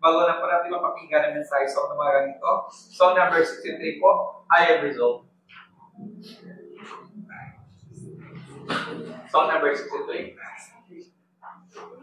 bago na po natin mapakinggan ang mensahe sa umagang ito. Song number 63 po, I Am Resolved. Song number 63.